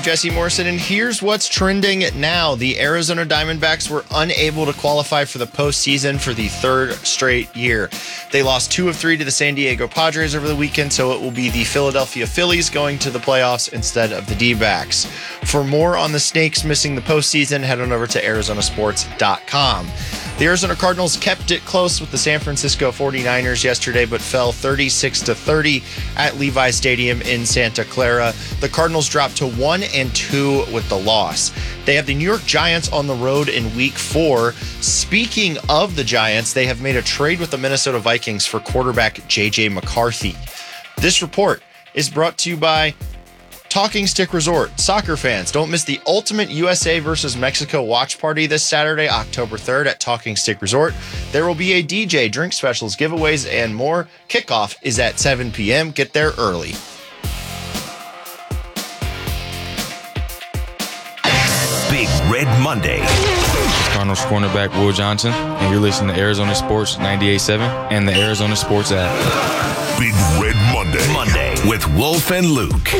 Jesse Morrison, and here's what's trending now. The Arizona Diamondbacks were unable to qualify for the postseason for the third straight year. They lost 2 of 3 to the San Diego Padres over the weekend, so it will be the Philadelphia Phillies going to the playoffs instead of the D-backs. For more on the Snakes missing the postseason, head on over to arizonasports.com. The Arizona Cardinals kept it close with the San Francisco 49ers yesterday, but fell 36-30 at Levi Stadium in Santa Clara. The Cardinals dropped to 1-2 with the loss. They have the New York Giants on the road in Week 4. Speaking of the Giants, they have made a trade with the Minnesota Vikings for quarterback J.J. McCarthy. This report is brought to you by Talking Stick Resort. Soccer fans, don't miss the ultimate USA versus Mexico watch party this Saturday, October 3rd at Talking Stick Resort. There will be a DJ, drink specials, giveaways, and more. Kickoff is at 7 p.m. Get there early. Big Red Monday. Cardinals cornerback Will Johnson, and you're listening to Arizona Sports 98.7 and the Arizona Sports app. Big Red Monday with Wolf and Luke.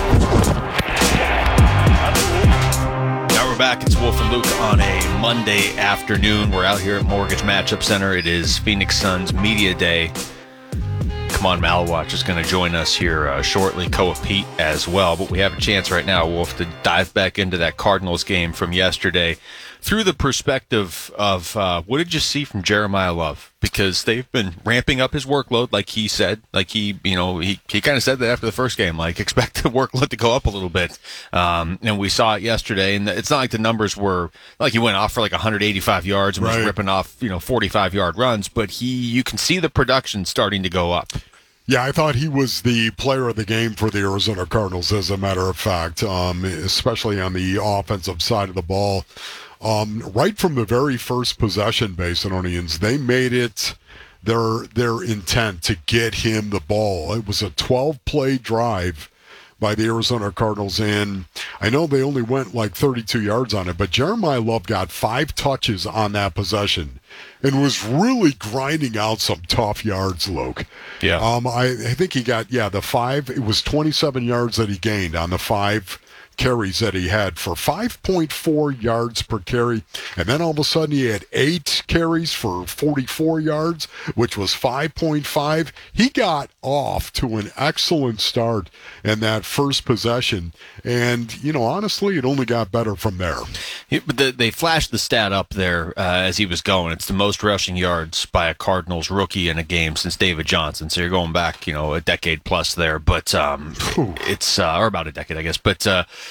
Now we're back. It's Wolf and Luke on a Monday afternoon. We're out here at Mortgage Matchup Center. It is Phoenix Suns Media Day. Kamon Malawatch is going to join us here shortly, Koa Pete as well. But we have a chance right now, Wolf, to dive back into that Cardinals game from yesterday through the perspective of what did you see from Jeremiah Love? Because they've been ramping up his workload, like he said. Like he kind of said that after the first game, like expect the workload to go up a little bit. And we saw it yesterday, and it's not like the numbers were like he went off for like 185 yards and was ripping off 45-yard runs, but you can see the production starting to go up. Yeah, I thought he was the player of the game for the Arizona Cardinals, as a matter of fact, especially on the offensive side of the ball. Right from the very first possession, Basinonians, they made it their intent to get him the ball. It was a 12-play drive by the Arizona Cardinals, and I know they only went like 32 yards on it, but Jeremiah Love got 5 touches on that possession and was really grinding out some tough yards, Luke. Yeah. I think he got, the 5, it was 27 yards that he gained on the 5 carries that he had for 5.4 yards per carry, and then all of a sudden he had 8 carries for 44 yards, which was 5.5. He got off to an excellent start in that first possession, and honestly, it only got better from there. But they flashed the stat up there as he was going. It's the most rushing yards by a Cardinals rookie in a game since David Johnson. So you're going back, a decade plus there, but it's or about a decade, I guess. But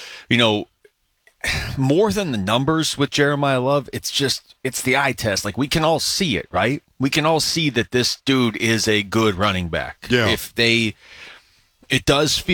more than the numbers with Jeremiah Love, it's the eye test. Like, we can all see it, right? We can all see that this dude is a good running back. Yeah. It does feel